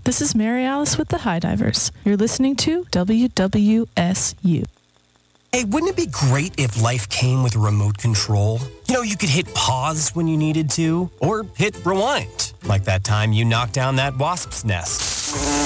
This is Mary Alice with the High Divers. You're listening to WWSU. Hey, wouldn't it be great if life came with a remote control? You know, you could hit pause when you needed to, or hit rewind, like that time you knocked down that wasp's nest.